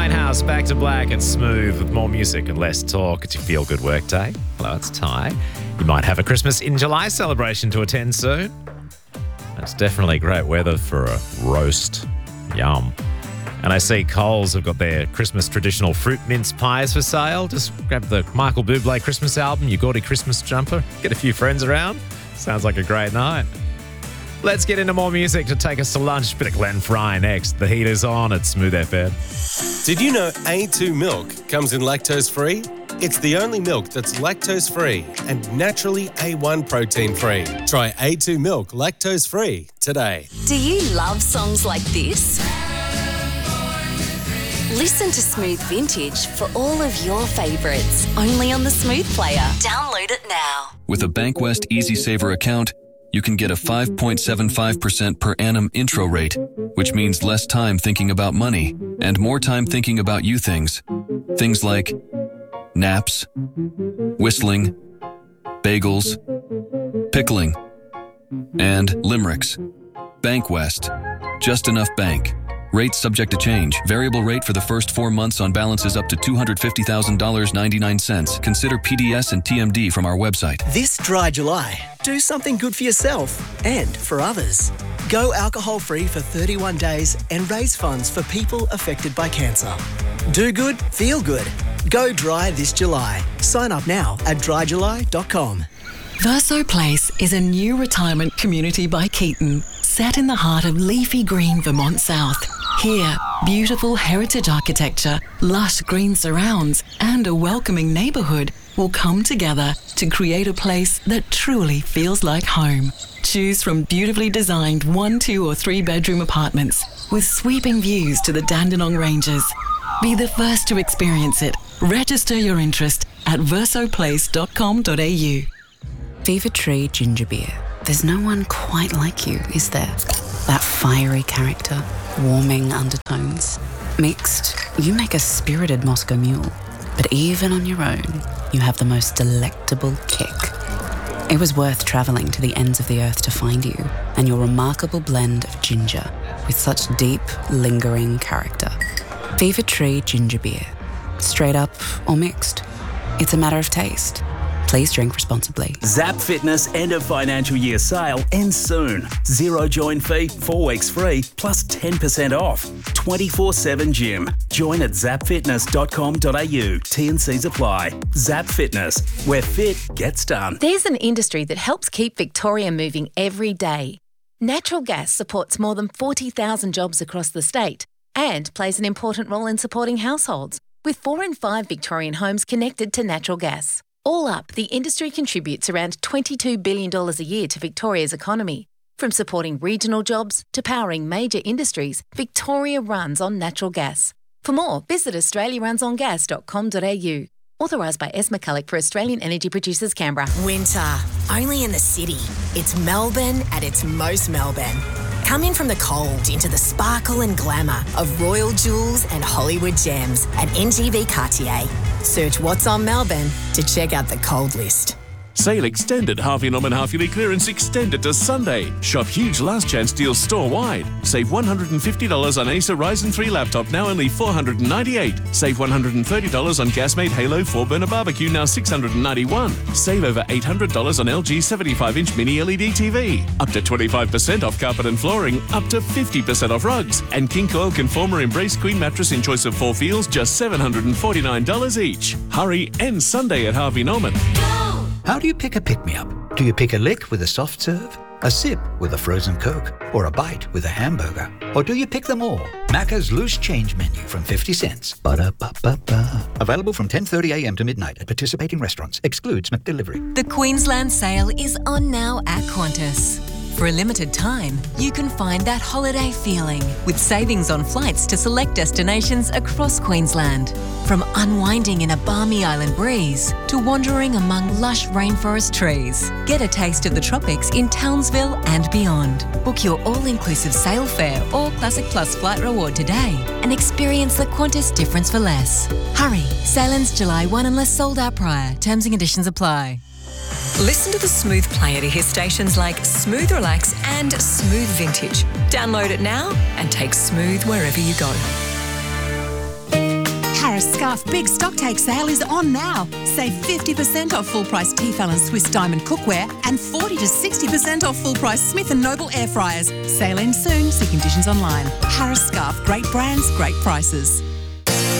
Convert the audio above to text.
Winehouse, Back to Black and Smooth with more music and less talk. It's your feel-good work day. Hello, it's Ty. You might have a Christmas in July celebration to attend soon. It's definitely great weather for a roast. Yum. And I see Coles have got their Christmas traditional fruit mince pies for sale. Just grab the Michael Bublé Christmas album, your gaudy Christmas jumper, get a few friends around. Sounds like a great night. Let's get into more music to take us to lunch. Bit of Glenn Fry next. The heat is on at Smooth FM. Did you know A2 milk comes in lactose-free? It's the only milk that's lactose-free and naturally A1 protein-free. Try A2 milk lactose-free today. Do you love songs like this? Listen to Smooth Vintage for all of your favourites, only on the Smooth Player. Download it now. With a Bankwest Easy Saver account, you can get a 5.75% per annum intro rate, which means less time thinking about money and more time thinking about you things. Things like naps, whistling, bagels, pickling, and limericks. Bankwest. Just enough bank. Rates subject to change. Variable rate for the first 4 months on balances up to $250,000.99. Consider PDS and TMD from our website. This dry July, do something good for yourself and for others. Go alcohol-free for 31 days and raise funds for people affected by cancer. Do good, feel good. Go dry this July. Sign up now at dryjuly.com. Verso Place is a new retirement community by Keaton, set in the heart of leafy green Vermont South. Here, beautiful heritage architecture, lush green surrounds, and a welcoming neighbourhood will come together to create a place that truly feels like home. Choose from beautifully designed 1, 2 or 3 bedroom apartments with sweeping views to the Dandenong Ranges. Be the first to experience it. Register your interest at versoplace.com.au. Fever Tree Ginger Beer. There's no one quite like you, is there? That fiery character, warming undertones. Mixed, you make a spirited Moscow Mule. But even on your own, you have the most delectable kick. It was worth travelling to the ends of the earth to find you and your remarkable blend of ginger with such deep, lingering character. Fever Tree Ginger Beer. Straight up or mixed. It's a matter of taste. Please drink responsibly. Zap Fitness end of financial year sale ends soon. Zero join fee, 4 weeks free, plus 10% off. 24/7 gym. Join at zapfitness.com.au. T&Cs apply. Zap Fitness, where fit gets done. There's an industry that helps keep Victoria moving every day. Natural gas supports more than 40,000 jobs across the state and plays an important role in supporting households, with 4 in 5 Victorian homes connected to natural gas. All up, the industry contributes around $22 billion a year to Victoria's economy. From supporting regional jobs to powering major industries, Victoria runs on natural gas. For more, visit australiarunsongas.com.au. Authorised by S. McCulloch for Australian Energy Producers, Canberra. Winter, only in the city. It's Melbourne at its most Melbourne. Come in from the cold into the sparkle and glamour of Royal Jewels and Hollywood Gems at NGV Cartier. Search What's on Melbourne to check out the cold list. Sale extended. Harvey Norman half-yearly clearance extended to Sunday. Shop huge last chance deals store-wide. Save $150 on Acer Ryzen 3 laptop, now only $498. Save $130 on Gasmate Halo 4-burner barbecue, now $691. Save over $800 on LG 75-inch mini LED TV. Up to 25% off carpet and flooring. Up to 50% off rugs. And King Coil Conformer Embrace Queen mattress in choice of 4 feels, just $749 each. Hurry, end Sunday at Harvey Norman. How do you pick a pick-me-up? Do you pick a lick with a soft serve, a sip with a frozen Coke, or a bite with a hamburger? Or do you pick them all? Macca's Loose Change Menu from 50 cents. Ba-da-ba-ba-ba. Available from 10:30 a.m. to midnight at participating restaurants. Excludes McDelivery. The Queensland sale is on now at Qantas. For a limited time, you can find that holiday feeling with savings on flights to select destinations across Queensland. From unwinding in a balmy island breeze to wandering among lush rainforest trees. Get a taste of the tropics in Townsville and beyond. Book your all-inclusive sail fare or Classic Plus flight reward today and experience the Qantas difference for less. Hurry, sail ends July 1 unless sold out prior. Terms and conditions apply. Listen to the Smooth Player to hear stations like Smooth Relax and Smooth Vintage. Download it now and take Smooth wherever you go. Harris Scarf Big Stocktake Sale is on now. Save 50% off full-price Tefal and Swiss Diamond cookware and 40 to 60% off full-price Smith & Noble air fryers. Sale ends soon. See conditions online. Harris Scarf. Great brands, great prices.